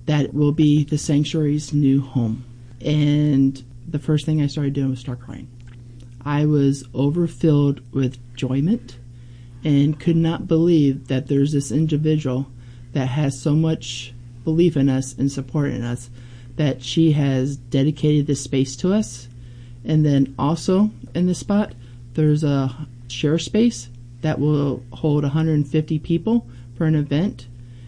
that will be the sanctuary's new home. And the first thing I started doing was start crying. I was overfilled with enjoyment and could not believe that there's this individual that has so much belief in us and support in us that she has dedicated this space to us. And then also in this spot, there's a share space that will hold 150 people for an event.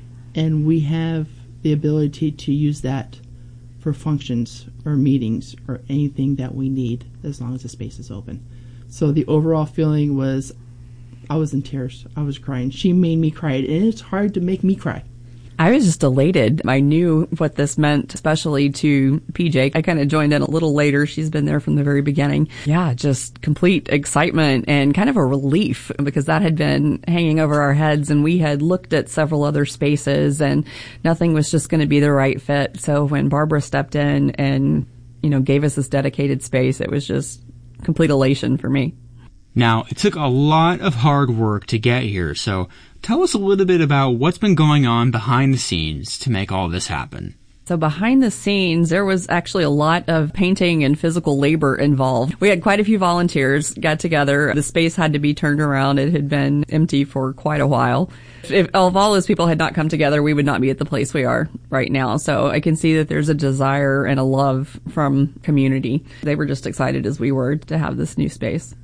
And we have the ability to use that for functions or meetings or anything that we need as long as the space is open. So the overall feeling was I was in tears. I was crying. She made me cry, and it's hard to make me cry. I was just elated. I knew what this meant, especially to PJ. I kind of joined in a little later. She's been there from the very beginning. Yeah, just complete excitement and kind of a relief because that had been hanging over our heads, and we had looked at several other spaces and nothing was just going to be the right fit. So when Barbara stepped in and, gave us this dedicated space, it was just complete elation for me. Now, it took a lot of hard work to get here, so tell us a little bit about what's been going on behind the scenes to make all this happen. So behind the scenes, there was actually a lot of painting and physical labor involved. We had quite a few volunteers got together. The space had to be turned around. It had been empty for quite a while. If all those people had not come together, we would not be at the place we are right now. So I can see that there's a desire and a love from community. They were just excited as we were to have this new space.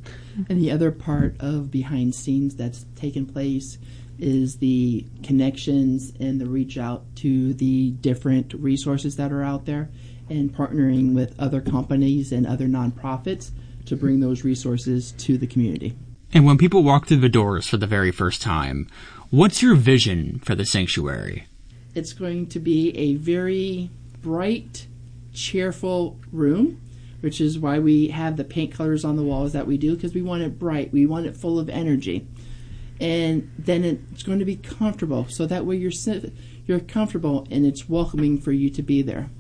And the other part of behind scenes that's taken place is the connections and the reach out to the different resources that are out there and partnering with other companies and other nonprofits to bring those resources to the community. And when people walk through the doors for the very first time, what's your vision for the sanctuary? It's going to be a very bright, cheerful room, which is why we have the paint colors on the walls that we do, because we want it bright. We want it full of energy. And then it's going to be comfortable, so that way you're comfortable and it's welcoming for you to be there.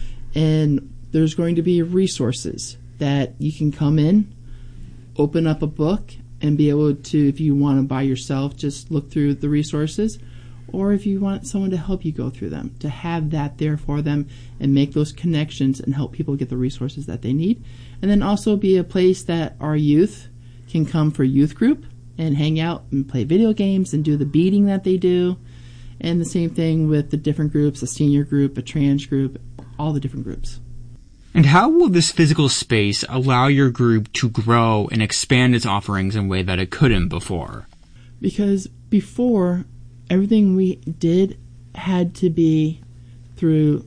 And there's going to be resources that you can come in, open up a book, and be able to, if you want to by yourself, just look through the resources, or if you want someone to help you go through them, to have that there for them and make those connections and help people get the resources that they need. And then also be a place that our youth can come for youth group and hang out and play video games and do the beading that they do. And the same thing with the different groups, a senior group, a trans group, all the different groups. And how will this physical space allow your group to grow and expand its offerings in a way that it couldn't before? Because before, everything we did had to be through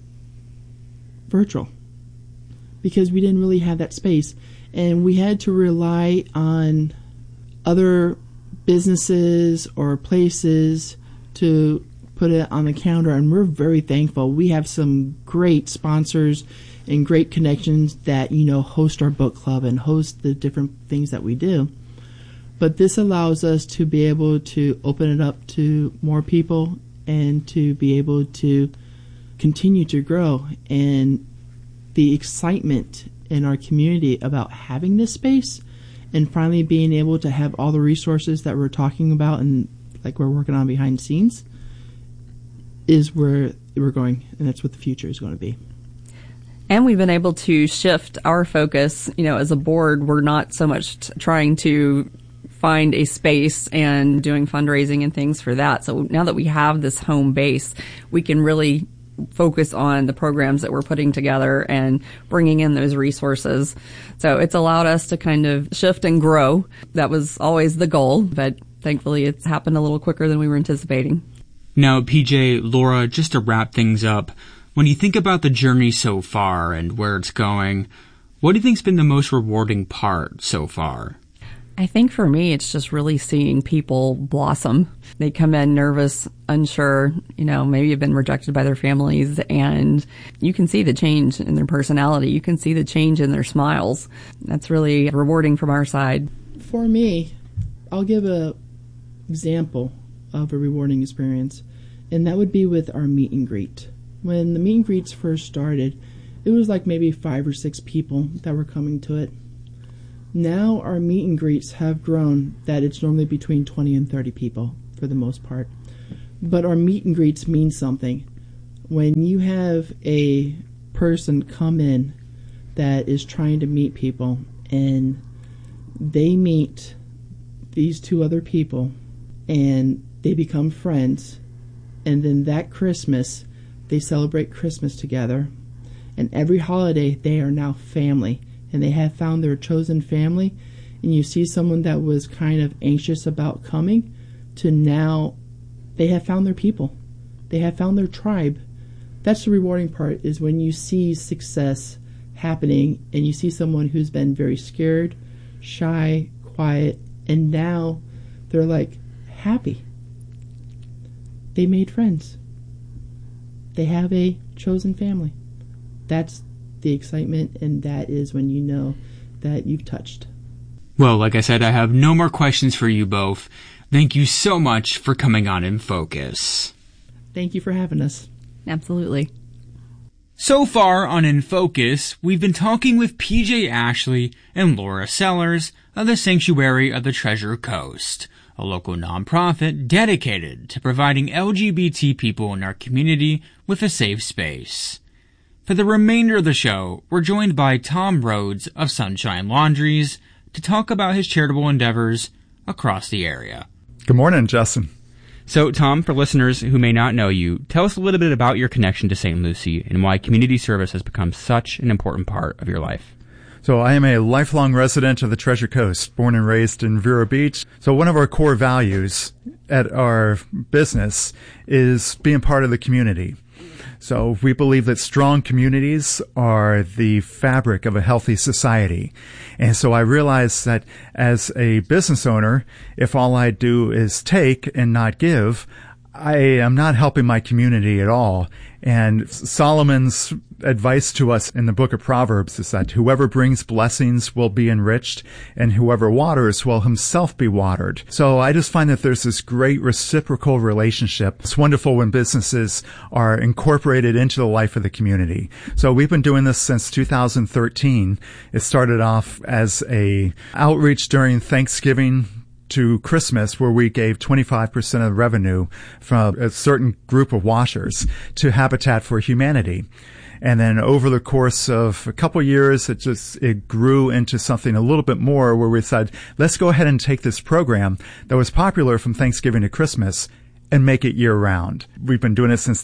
virtual because we didn't really have that space. And we had to rely on other businesses or places to put it on the calendar. And we're very thankful. We have some great sponsors and great connections that, host our book club and host the different things that we do. But this allows us to be able to open it up to more people and to be able to continue to grow. And the excitement in our community about having this space and finally being able to have all the resources that we're talking about and like we're working on behind the scenes is where we're going. And that's what the future is going to be. And we've been able to shift our focus, as a board. We're not so much trying to find a space and doing fundraising and things for that. So now that we have this home base, we can really focus on the programs that we're putting together and bringing in those resources. So it's allowed us to kind of shift and grow. That was always the goal, but thankfully it's happened a little quicker than we were anticipating. Now, PJ, Laura, just to wrap things up, when you think about the journey so far and where it's going, what do you think's been the most rewarding part so far? I think for me, it's just really seeing people blossom. They come in nervous, unsure, maybe have been rejected by their families, and you can see the change in their personality. You can see the change in their smiles. That's really rewarding from our side. For me, I'll give an example of a rewarding experience, and that would be with our meet and greet. When the meet and greets first started, it was like maybe 5 or 6 people that were coming to it. Now our meet and greets have grown that it's normally between 20 and 30 people for the most part. But our meet and greets mean something. When you have a person come in that is trying to meet people, and they meet these two other people, and they become friends, and then that Christmas, they celebrate Christmas together, and every holiday, they are now family, and they have found their chosen family, and you see someone that was kind of anxious about coming, to now, they have found their people. They have found their tribe. That's the rewarding part, is when you see success happening and you see someone who's been very scared, shy, quiet, and now they're like happy. They made friends. They have a chosen family. That's the excitement, and that is when you know that you've touched. Well, like I said, I have no more questions for you both. Thank you so much for coming on In Focus. Thank you for having us. Absolutely. So far on In Focus, we've been talking with PJ Ashley and Laura Sellers of the Sanctuary of the Treasure Coast, a local nonprofit dedicated to providing LGBT people in our community with a safe space. For the remainder of the show, we're joined by Tom Rhodes of Sunshine Laundries to talk about his charitable endeavors across the area. Good morning, Justin. So, Tom, for listeners who may not know you, tell us a little bit about your connection to St. Lucie and why community service has become such an important part of your life. So I am a lifelong resident of the Treasure Coast, born and raised in Vero Beach. So one of our core values at our business is being part of the community. So we believe that strong communities are the fabric of a healthy society. And so I realize that as a business owner, if all I do is take and not give, I am not helping my community at all. And Solomon's advice to us in the book of Proverbs is that whoever brings blessings will be enriched, and whoever waters will himself be watered. So I just find that there's this great reciprocal relationship. It's wonderful when businesses are incorporated into the life of the community. So we've been doing this since 2013. It started off as a outreach during Thanksgiving to Christmas, where we gave 25% of the revenue from a certain group of washers to Habitat for Humanity. And then over the course of a couple of years, it grew into something a little bit more, where we said, let's go ahead and take this program that was popular from Thanksgiving to Christmas and make it year round. We've been doing it since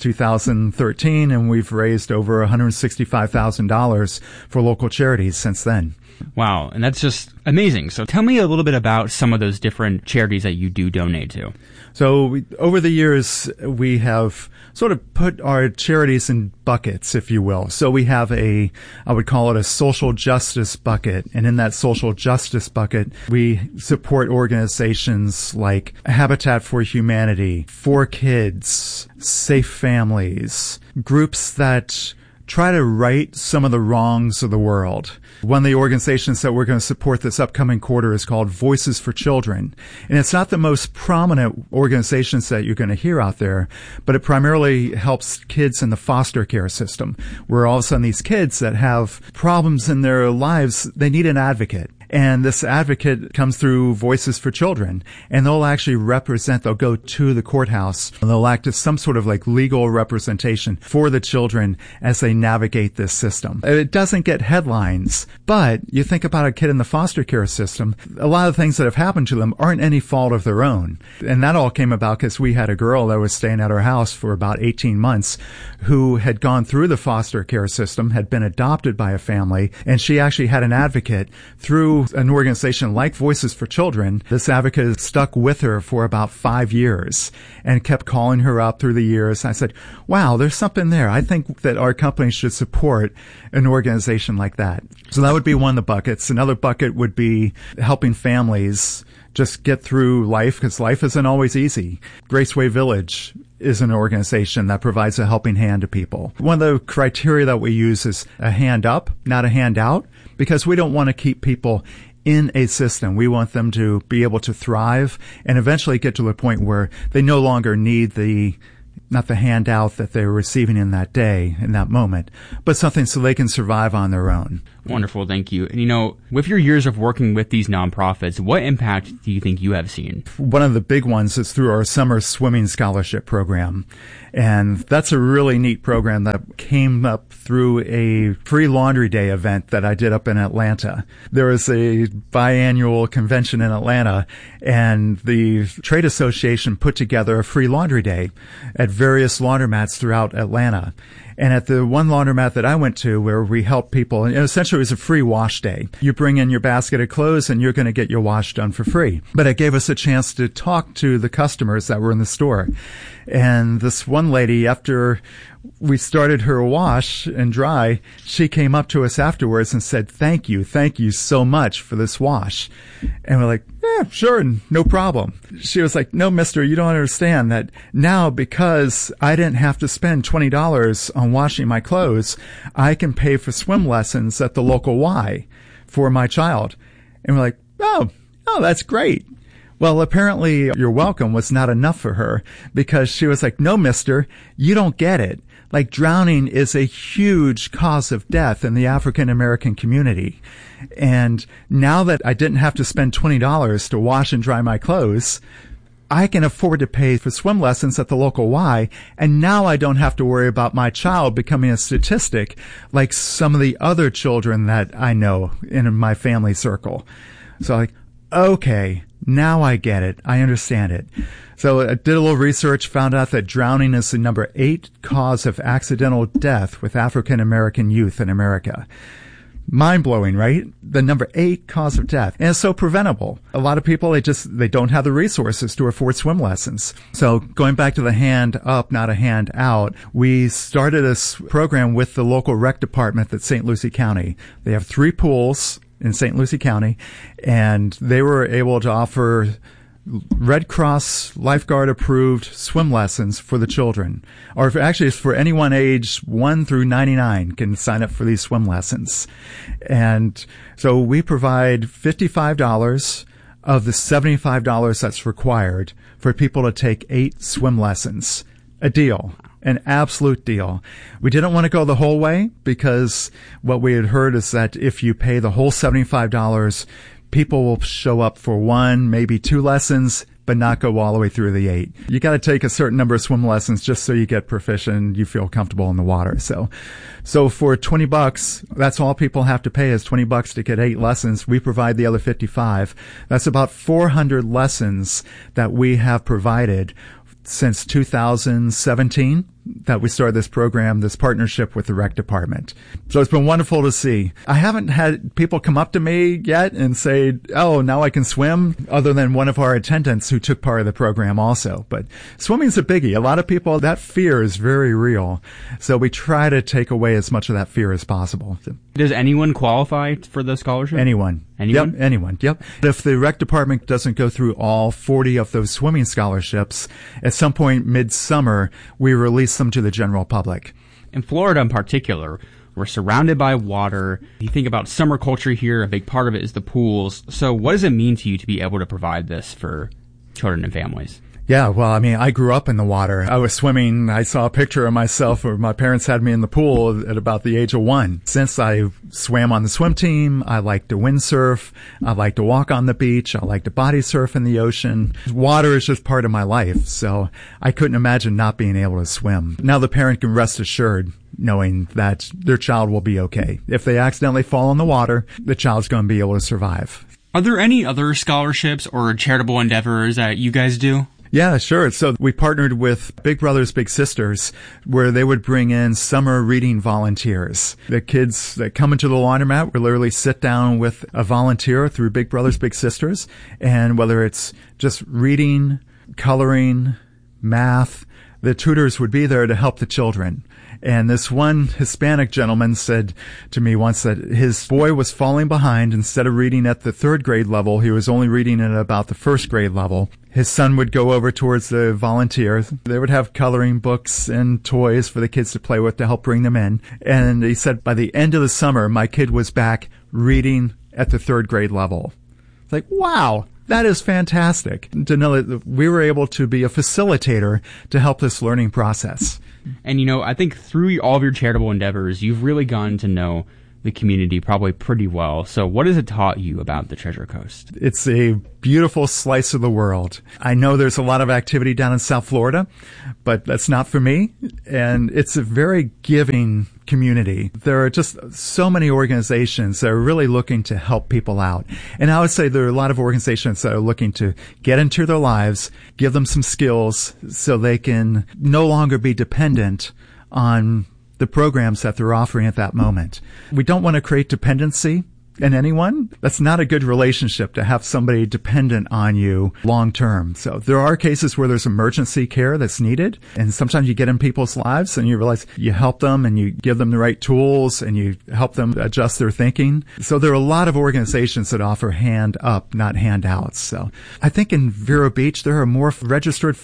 2013, and we've raised over $165,000 for local charities since then. Wow, and that's just amazing. So tell me a little bit about some of those different charities that you do donate to. So over the years, we have sort of put our charities in buckets, if you will. So we have I would call it a social justice bucket. And in that social justice bucket, we support organizations like Habitat for Humanity, For Kids, Safe Families, groups that try to right some of the wrongs of the world. One of the organizations that we're going to support this upcoming quarter is called Voices for Children. And it's not the most prominent organizations that you're going to hear out there, but it primarily helps kids in the foster care system, where all of a sudden these kids that have problems in their lives, they need an advocate. And this advocate comes through Voices for Children, and they'll actually they'll go to the courthouse, and they'll act as some sort of like legal representation for the children as they navigate this system. It doesn't get headlines, but you think about a kid in the foster care system, a lot of things that have happened to them aren't any fault of their own. And that all came about because we had a girl that was staying at our house for about 18 months who had gone through the foster care system, had been adopted by a family, and she actually had an advocate through an organization like Voices for Children. This advocate stuck with her for about 5 years and kept calling her up through the years. I said, wow, there's something there. I think that our company should support an organization like that. So that would be one of the buckets. Another bucket would be helping families just get through life, because life isn't always easy. Graceway Village is an organization that provides a helping hand to people. One of the criteria that we use is a hand up, not a hand out, because we don't want to keep people in a system. We want them to be able to thrive and eventually get to the point where they no longer need the not the handout that they were receiving in that day, in that moment, but something so they can survive on their own. Wonderful, thank you. And with your years of working with these nonprofits, what impact do you think you have seen? One of the big ones is through our summer swimming scholarship program. And that's a really neat program that came up through a free laundry day event that I did up in Atlanta. There was a biannual convention in Atlanta, and the trade association put together a free laundry day at various laundromats throughout Atlanta. And at the one laundromat that I went to, where we helped people, and essentially it was a free wash day. You bring in your basket of clothes and you're going to get your wash done for free. But it gave us a chance to talk to the customers that were in the store. And this one lady, after we started her wash and dry, she came up to us afterwards and said, thank you so much for this wash. And we're like, yeah, sure, no problem. She was like, no, mister, you don't understand that now, because I didn't have to spend $20 on washing my clothes, I can pay for swim lessons at the local Y for my child. And we're like, oh, that's great. Well, apparently your welcome was not enough for her, because she was like, no, mister, you don't get it. Like, drowning is a huge cause of death in the African American community. And now that I didn't have to spend $20 to wash and dry my clothes, I can afford to pay for swim lessons at the local Y. And now I don't have to worry about my child becoming a statistic like some of the other children that I know in my family circle. So like, okay, now I get it. I understand it. So I did a little research, found out that drowning is the number 8 cause of accidental death with African American youth in America. Mind-blowing, right? The number 8 cause of death. And it's so preventable. A lot of people, they don't have the resources to afford swim lessons. So going back to the hand up, not a hand out, we started this program with the local rec department at St. Lucie County. They have 3 pools in St. Lucie County, and they were able to offer Red Cross lifeguard approved swim lessons for the children. Or actually, it's for anyone age 1 through 99 can sign up for these swim lessons. And so we provide $55 of the $75 that's required for people to take 8 swim lessons. A deal. An absolute deal. We didn't want to go the whole way, because what we had heard is that if you pay the whole $75, people will show up for 1, maybe 2 lessons, but not go all the way through the 8. You got to take a certain number of swim lessons just so you get proficient, you feel comfortable in the water. So for $20, that's all people have to pay is $20 to get 8 lessons. We provide the other 55. That's about 400 lessons that we have provided since 2017 that we started this program, this partnership with the rec department. So it's been wonderful to see. I haven't had people come up to me yet and say, oh, now I can swim, other than one of our attendants who took part of the program also. But swimming's a biggie. A lot of people, that fear is very real. So we try to take away as much of that fear as possible. Does anyone qualify for the scholarship? Anyone. Anyone? Yep, anyone. Yep. If the rec department doesn't go through all 40 of those swimming scholarships, at some point midsummer, we release them to the general public. In Florida in particular, we're surrounded by water. You think about summer culture here, a big part of it is the pools. So what does it mean to you to be able to provide this for children and families? Yeah, well, I mean, I grew up in the water. I was swimming. I saw a picture of myself where my parents had me in the pool at about the age of 1. Since I swam on the swim team, I like to windsurf. I like to walk on the beach. I like to body surf in the ocean. Water is just part of my life, so I couldn't imagine not being able to swim. Now the parent can rest assured knowing that their child will be okay. If they accidentally fall in the water, the child's going to be able to survive. Are there any other scholarships or charitable endeavors that you guys do? Yeah, sure. So we partnered with Big Brothers Big Sisters, where they would bring in summer reading volunteers. The kids that come into the laundromat would literally sit down with a volunteer through Big Brothers Big Sisters, and whether it's just reading, coloring, math, the tutors would be there to help the children. And this one Hispanic gentleman said to me once that his boy was falling behind. Instead of reading at the 3rd grade level, he was only reading at about the 1st grade level. His son would go over towards the volunteers. They would have coloring books and toys for the kids to play with to help bring them in. And he said, by the end of the summer, my kid was back reading at the 3rd grade level. It's like, wow, That is fantastic to know that we were able to be a facilitator to help this learning process. And, I think through all of your charitable endeavors, you've really gotten to know the community probably pretty well. So what has it taught you about the Treasure Coast? It's a beautiful slice of the world. I know there's a lot of activity down in South Florida, but that's not for me. And it's a very giving community. There are just so many organizations that are really looking to help people out. And I would say there are a lot of organizations that are looking to get into their lives, give them some skills so they can no longer be dependent on the programs that they're offering at that moment. We don't want to create dependency in anyone. That's not a good relationship to have somebody dependent on you long term. So there are cases where there's emergency care that's needed. And sometimes you get in people's lives and you realize you help them and you give them the right tools and you help them adjust their thinking. So there are a lot of organizations that offer hand up, not handouts. So I think in Vero Beach, there are more registered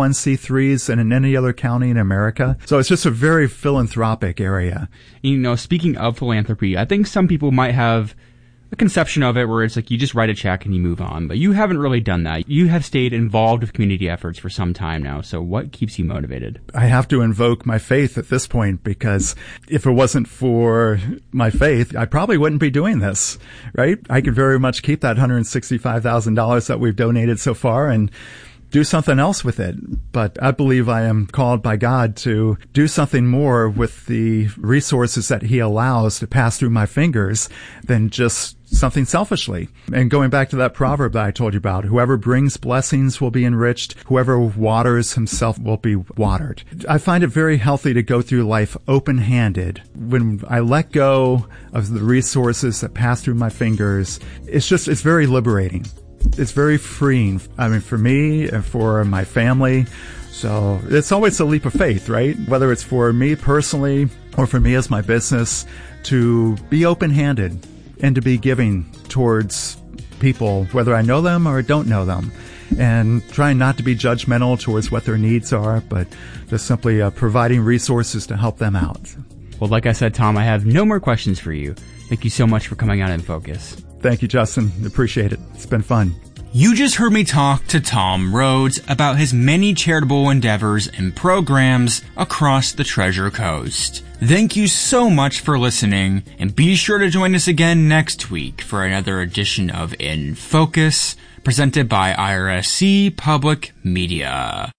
501c3s than in any other county in America. So it's just a very philanthropic area. Speaking of philanthropy, I think some people might have a conception of it where it's like you just write a check and you move on, but you haven't really done that. You have stayed involved with community efforts for some time now. So what keeps you motivated? I have to invoke my faith at this point, because if it wasn't for my faith, I probably wouldn't be doing this, right? I could very much keep that $165,000 that we've donated so far and do something else with it. But I believe I am called by God to do something more with the resources that He allows to pass through my fingers than just something selfishly. And going back to that proverb that I told you about, whoever brings blessings will be enriched. Whoever waters himself will be watered. I find it very healthy to go through life open-handed. When I let go of the resources that pass through my fingers, it's very liberating. It's very freeing. I mean, for me and for my family. So it's always a leap of faith, right? Whether it's for me personally or for me as my business, to be open-handed and to be giving towards people, whether I know them or don't know them, and trying not to be judgmental towards what their needs are, but just simply providing resources to help them out. Well, like I said, Tom, I have no more questions for you. Thank you so much for coming out in Focus. Thank you, Justin. Appreciate it. It's been fun. You just heard me talk to Tom Rhodes about his many charitable endeavors and programs across the Treasure Coast. Thank you so much for listening, and be sure to join us again next week for another edition of In Focus, presented by IRSC Public Media.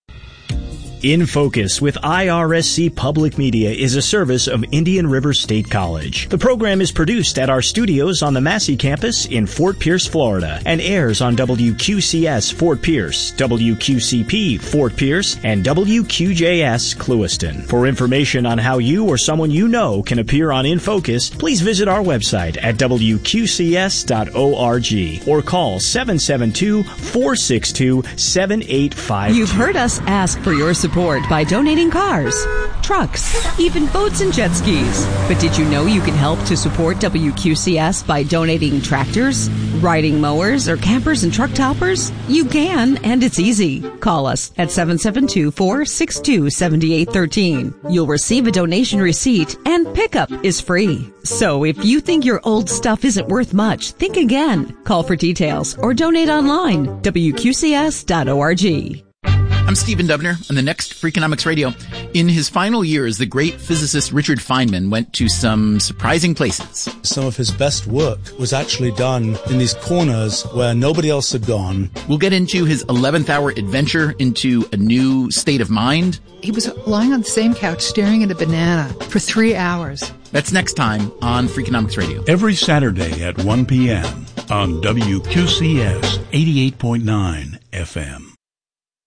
In Focus with IRSC Public Media is a service of Indian River State College. The program is produced at our studios on the Massey campus in Fort Pierce, Florida, and airs on WQCS Fort Pierce, WQCP Fort Pierce, and WQJS Clewiston. For information on how you or someone you know can appear on In Focus, please visit our website at WQCS.org or call 772-462-7852. You've heard us ask for your support by donating cars, trucks, even boats and jet skis. But did you know you can help to support WQCS by donating tractors, riding mowers, or campers and truck toppers? You can, and it's easy. Call us at 772-462-7813. You'll receive a donation receipt, and pickup is free. So if you think your old stuff isn't worth much, think again. Call for details or donate online. WQCS.org. I'm Stephen Dubner on the next Freakonomics Radio. In his final years, the great physicist Richard Feynman went to some surprising places. Some of his best work was actually done in these corners where nobody else had gone. We'll get into his 11th hour adventure into a new state of mind. He was lying on the same couch staring at a banana for 3 hours. That's next time on Freakonomics Radio. Every Saturday at 1 p.m. on WQCS 88.9 FM.